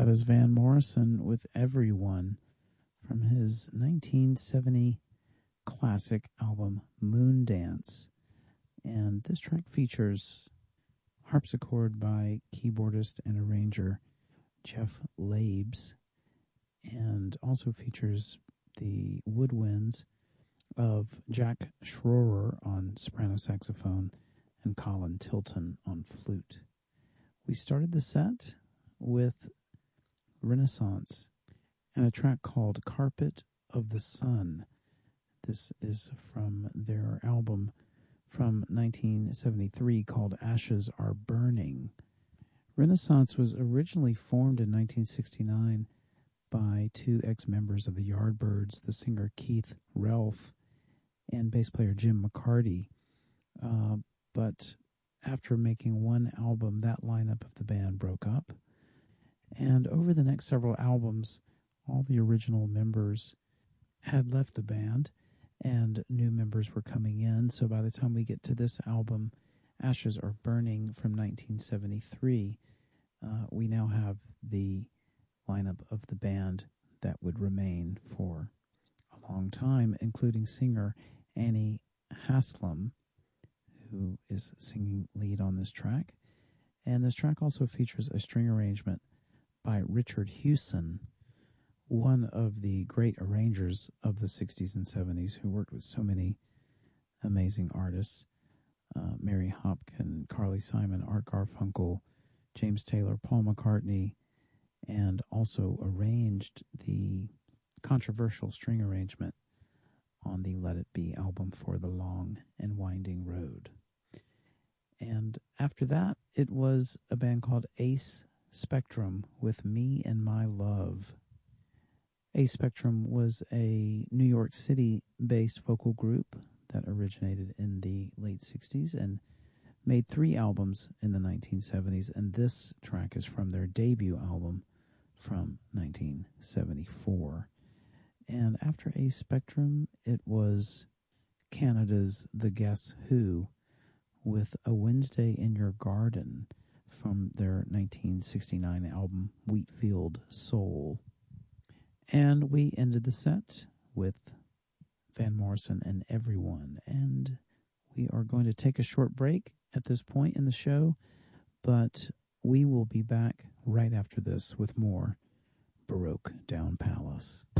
That is Van Morrison with Everyone from his 1970 classic album Moondance. And this track features harpsichord by keyboardist and arranger Jeff Labes, and also features the woodwinds of Jack Schroer on soprano saxophone and Colin Tilton on flute. We started the set with Renaissance and a track called Carpet of the Sun. This is from their album from 1973 called Ashes Are Burning. Renaissance was originally formed in 1969 by two ex-members of the Yardbirds, the singer Keith Relf and bass player Jim McCarty. But after making one album, that lineup of the band broke up. And over the next several albums, all the original members had left the band and new members were coming in. So by the time we get to this album, Ashes Are Burning from 1973, we now have the lineup of the band that would remain for a long time, including singer Annie Haslam, who is singing lead on this track. And this track also features a string arrangement by Richard Hewson, one of the great arrangers of the 60s and 70s who worked with so many amazing artists. Mary Hopkin, Carly Simon, Art Garfunkel, James Taylor, Paul McCartney, and also arranged the controversial string arrangement on the Let It Be album For the Long and Winding Road. And after that, it was a band called Ace Spectrum with Me and My Love. Ace Spectrum was a New York City-based vocal group that originated in the late 60s and made 3 albums in the 1970s, and this track is from their debut album from 1974. And after Ace Spectrum, it was Canada's The Guess Who with A Wednesday in Your Garden from their 1969 album Wheatfield Soul. And we ended the set with Van Morrison and Everyone. And we are going to take a short break at this point in the show, but we will be back right after this with more Baroque Down Palace.